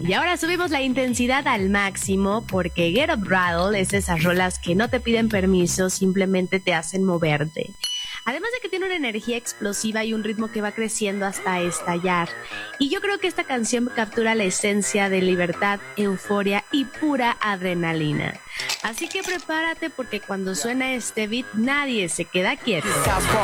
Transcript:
Y ahora subimos la intensidad al máximo porque Get Up Rattle es de esas rolas que no te piden permiso, simplemente te hacen moverte. Además de que tiene una energía explosiva y un ritmo que va creciendo hasta estallar. Y yo creo que esta canción captura la esencia de libertad, euforia y pura adrenalina. Así que prepárate porque cuando suena este beat nadie se queda quieto.